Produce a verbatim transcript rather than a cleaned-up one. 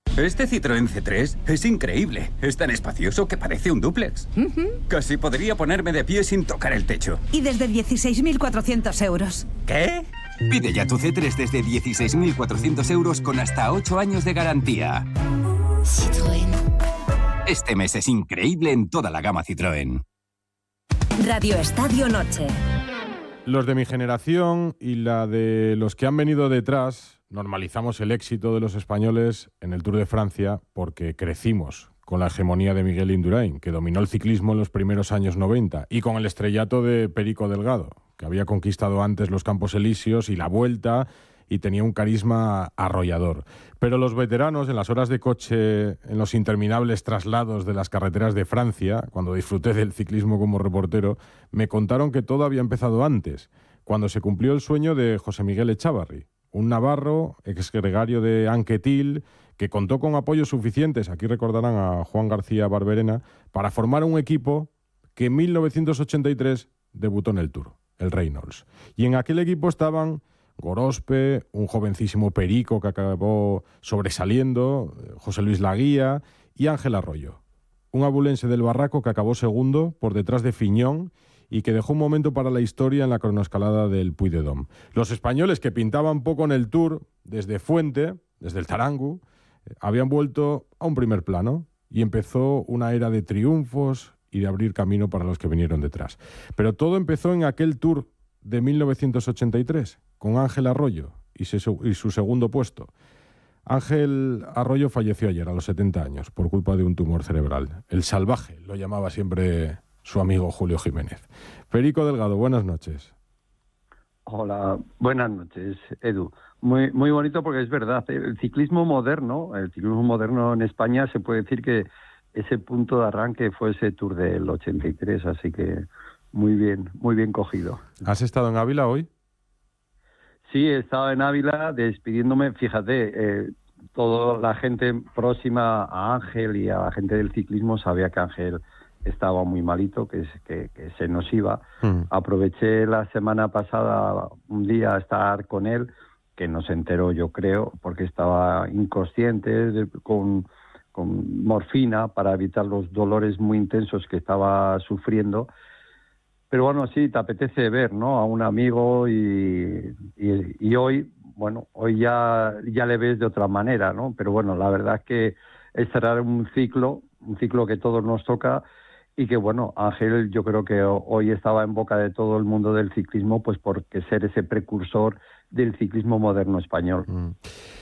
Este Citroën C tres es increíble. Es tan espacioso que parece un dúplex. Uh-huh. Casi podría ponerme de pie sin tocar el techo. Y desde dieciséis mil cuatrocientos euros. ¿Qué? Pide ya tu C tres desde dieciséis mil cuatrocientos euros con hasta ocho años de garantía. Citroën. Este mes es increíble en toda la gama Citroën. Radio Estadio Noche. Los de mi generación y la de los que han venido detrás normalizamos el éxito de los españoles en el Tour de Francia porque crecimos con la hegemonía de Miguel Indurain, que dominó el ciclismo en los primeros años noventa, y con el estrellato de Perico Delgado, que había conquistado antes los Campos Elíseos y la Vuelta y tenía un carisma arrollador. Pero los veteranos, en las horas de coche, en los interminables traslados de las carreteras de Francia, cuando disfruté del ciclismo como reportero, me contaron que todo había empezado antes, cuando se cumplió el sueño de José Miguel Echavarri, un navarro, exgregario de Anquetil, que contó con apoyos suficientes, aquí recordarán a Juan García Barberena, para formar un equipo que en mil novecientos ochenta y tres debutó en el Tour, el Reynolds. Y en aquel equipo estaban Gorospe, un jovencísimo Perico que acabó sobresaliendo, José Luis Laguía y Ángel Arroyo, un abulense del Barraco que acabó segundo por detrás de Fiñón y que dejó un momento para la historia en la cronoescalada del Puy-de-Dôme. Los españoles, que pintaban poco en el Tour, desde Fuente, desde el Tarangu, habían vuelto a un primer plano y empezó una era de triunfos y de abrir camino para los que vinieron detrás. Pero todo empezó en aquel Tour de mil novecientos ochenta y tres, con Ángel Arroyo y su, y su segundo puesto. Ángel Arroyo falleció ayer a los setenta años por culpa de un tumor cerebral. El salvaje lo llamaba siempre su amigo Julio Jiménez. Perico Delgado, buenas noches. Hola, buenas noches, Edu. Muy, muy bonito porque es verdad, el ciclismo moderno, el ciclismo moderno en España se puede decir que ese punto de arranque fue ese Tour del ochenta y tres, así que muy bien, muy bien cogido. ¿Has estado en Ávila hoy? Sí, he estado en Ávila despidiéndome, fíjate, eh, toda la gente próxima a Ángel y a la gente del ciclismo sabía que Ángel estaba muy malito, que, que, que se nos iba. Mm. Aproveché la semana pasada un día a estar con él, que no se enteró, yo creo, porque estaba inconsciente, de, con, con morfina para evitar los dolores muy intensos que estaba sufriendo. Pero bueno, sí, te apetece ver, ¿no?, a un amigo y, y, y hoy, bueno, hoy ya, ya le ves de otra manera, ¿no? Pero bueno, la verdad es que es cerrar un ciclo, un ciclo que todos nos toca y que, bueno, Ángel yo creo que hoy estaba en boca de todo el mundo del ciclismo, pues porque ser ese precursor del ciclismo moderno español. Mm.